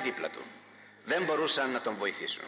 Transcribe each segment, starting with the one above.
δίπλα του. Δεν μπορούσαν να τον βοηθήσουν.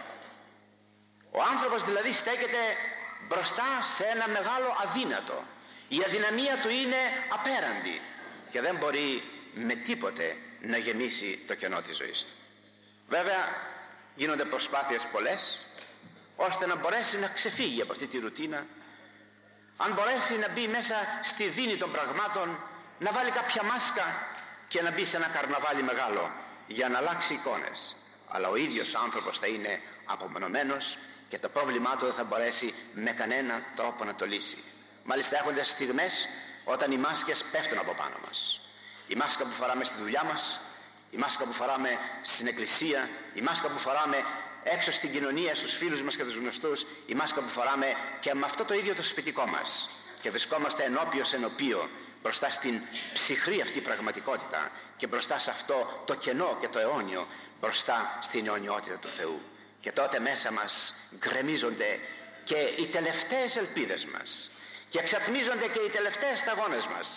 Ο άνθρωπος δηλαδή στέκεται μπροστά σε ένα μεγάλο αδύνατο. Η αδυναμία του είναι απέραντη και δεν μπορεί με τίποτε να γεμίσει το κενό της ζωής του. Βέβαια γίνονται προσπάθειες πολλές ώστε να μπορέσει να ξεφύγει από αυτή τη ρουτίνα, αν μπορέσει να μπει μέσα στη δίνη των πραγμάτων, να βάλει κάποια μάσκα και να μπει σε ένα καρναβάλι μεγάλο για να αλλάξει εικόνες. Αλλά ο ίδιος άνθρωπος θα είναι απομονωμένος και το πρόβλημά του δεν θα μπορέσει με κανένα τρόπο να το λύσει. Μάλιστα έχονται στιγμές όταν οι μάσκες πέφτουν από πάνω μας. Η μάσκα που φοράμε στη δουλειά μας, η μάσκα που φοράμε στην εκκλησία, η μάσκα που φοράμε έξω στην κοινωνία, στους φίλους μας και τους γνωστούς, η μάσκα που φοράμε και με αυτό το ίδιο το σπιτικό μας. Και βρισκόμαστε ενώπιος ενωπίο μπροστά στην ψυχρή αυτή πραγματικότητα και μπροστά σε αυτό το κενό και το αιώνιο, μπροστά στην αιωνιότητα του Θεού. Και τότε μέσα μας γκρεμίζονται και οι τελευταίες ελπίδες μας και εξατμίζονται και οι τελευταίες σταγόνες μας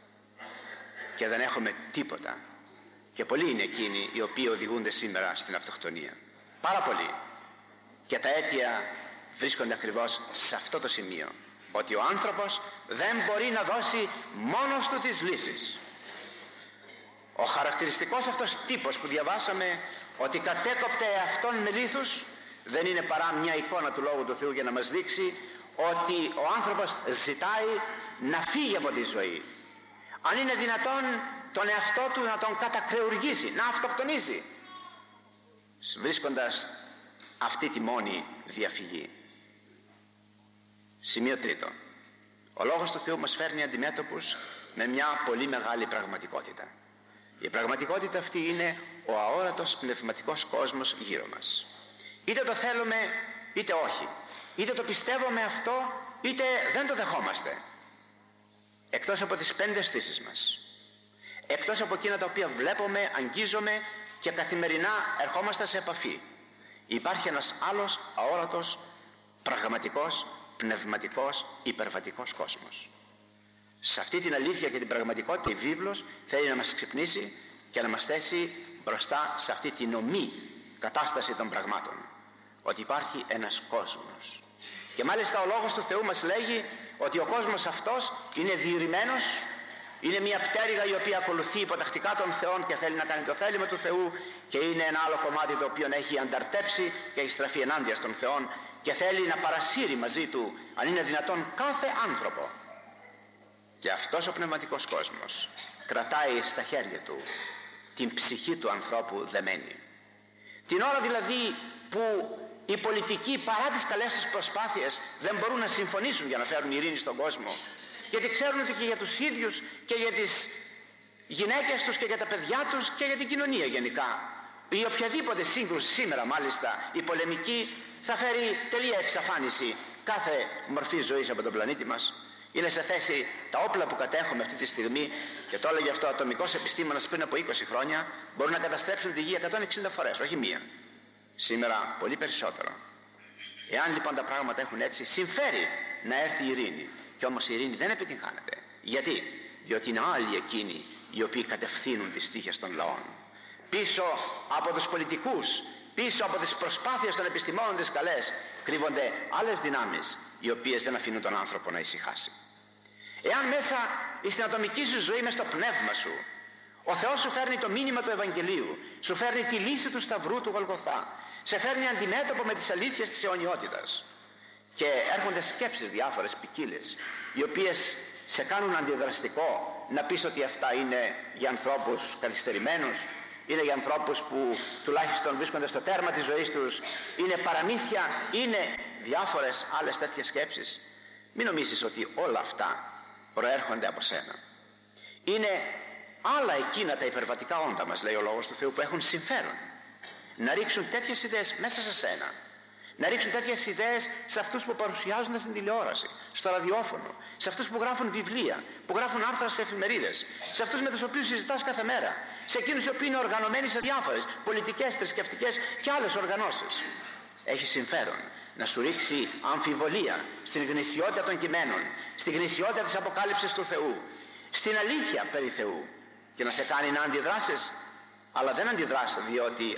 και δεν έχουμε τίποτα. Και πολλοί είναι εκείνοι οι οποίοι οδηγούνται σήμερα στην αυτοκτονία. Πάρα πολλοί. Και τα αίτια βρίσκονται ακριβώς σε αυτό το σημείο, ότι ο άνθρωπος δεν μπορεί να δώσει μόνος του τις λύσεις. Ο χαρακτηριστικός αυτός τύπος που διαβάσαμε, ότι κατέκοπτε εαυτόν με λίθους, δεν είναι παρά μια εικόνα του Λόγου του Θεού για να μας δείξει ότι ο άνθρωπος ζητάει να φύγει από τη ζωή. Αν είναι δυνατόν τον εαυτό του να τον κατακρεουργήσει, να αυτοκτονήσει, βρίσκοντας αυτή τη μόνη διαφυγή. Σημείο τρίτο. Ο Λόγος του Θεού μας φέρνει αντιμέτωπους με μια πολύ μεγάλη πραγματικότητα. Η πραγματικότητα αυτή είναι ο αόρατος πνευματικός κόσμος γύρω μας. Είτε το θέλουμε είτε όχι, είτε το πιστεύουμε αυτό είτε δεν το δεχόμαστε. Εκτός από τις 5 αισθήσεις μας, εκτός από εκείνα τα οποία βλέπουμε, αγγίζουμε και καθημερινά ερχόμαστε σε επαφή, υπάρχει ένας άλλος αόρατος πραγματικός πνευματικός υπερβατικός κόσμος. Σε αυτή την αλήθεια και την πραγματικότητα η βίβλος θέλει να μας ξυπνήσει και να μας θέσει μπροστά σε αυτή την ομή κατάσταση των πραγμάτων, ότι υπάρχει ένας κόσμος. Και μάλιστα ο Λόγος του Θεού μας λέγει ότι ο κόσμος αυτός είναι διηρημένος, είναι μια πτέρυγα η οποία ακολουθεί υποτακτικά τον Θεόν και θέλει να κάνει το θέλημα του Θεού, και είναι ένα άλλο κομμάτι το οποίο έχει ανταρτέψει και έχει στραφεί ενάντια στον Θεόν και θέλει να παρασύρει μαζί του, αν είναι δυνατόν, κάθε άνθρωπο. Και αυτός ο πνευματικός κόσμος κρατάει στα χέρια του την ψυχή του ανθρώπου δεμένη. Την ώρα δηλαδή που οι πολιτικοί, παρά τις καλές τους προσπάθειες, δεν μπορούν να συμφωνήσουν για να φέρουν ειρήνη στον κόσμο, γιατί ξέρουν ότι και για τους ίδιους και για τις γυναίκες τους και για τα παιδιά τους και για την κοινωνία γενικά, η οποιαδήποτε σύγκρουση σήμερα, μάλιστα η πολεμική, θα φέρει τελεία εξαφάνιση κάθε μορφή ζωής από τον πλανήτη μας. Είναι σε θέση τα όπλα που κατέχουμε αυτή τη στιγμή, και το έλεγε αυτό ο ατομικός επιστήμονας πριν από 20 χρόνια, μπορούν να καταστρέψουν τη γη 160 φορές, όχι μία. Σήμερα πολύ περισσότερο. Εάν λοιπόν τα πράγματα έχουν έτσι, συμφέρει να έρθει η ειρήνη. Και όμως η ειρήνη δεν επιτυγχάνεται. Γιατί? Διότι είναι άλλοι εκείνοι οι οποίοι κατευθύνουν τις τύχες των λαών. Πίσω από τους πολιτικούς, πίσω από τις προσπάθειες των επιστημόνων τις καλές, κρύβονται άλλες δυνάμεις οι οποίες δεν αφήνουν τον άνθρωπο να ησυχάσει. Εάν μέσα στην ατομική σου ζωή, μες στο πνεύμα σου, ο Θεός σου φέρνει το μήνυμα του Ευαγγελίου, σου φέρνει τη λύση του Σταυρού του Γολγοθά, σε φέρνει αντιμέτωπο με τις αλήθειες της αιωνιότητας, και έρχονται σκέψεις διάφορες ποικίλες, οι οποίες σε κάνουν αντιδραστικό να πεις ότι αυτά είναι για ανθρώπους καθυστερημένους, είναι για ανθρώπους που τουλάχιστον βρίσκονται στο τέρμα της ζωής τους, είναι παραμύθια, είναι διάφορες άλλες τέτοιες σκέψεις. Μην νομίζεις ότι όλα αυτά προέρχονται από σένα. Είναι άλλα εκείνα τα υπερβατικά όντα, μας λέει ο Λόγος του Θεού, που έχουν συμφέρον να ρίξουν τέτοιες ιδέες μέσα σε σένα, να ρίξουν τέτοιες ιδέες σε αυτούς που παρουσιάζονται στην τηλεόραση, στο ραδιόφωνο, σε αυτούς που γράφουν βιβλία, που γράφουν άρθρα σε εφημερίδες, σε αυτούς με τους οποίους συζητάς κάθε μέρα, σε εκείνους οι οποίοι είναι οργανωμένοι σε διάφορες πολιτικές, θρησκευτικές και άλλες οργανώσεις. Έχει συμφέρον να σου ρίξει αμφιβολία στην γνησιότητα των κειμένων, στην γνησιότητα της αποκάλυψης του Θεού, στην αλήθεια περί Θεού, και να σε κάνει να αντιδράσεις. Αλλά δεν αντιδράς διότι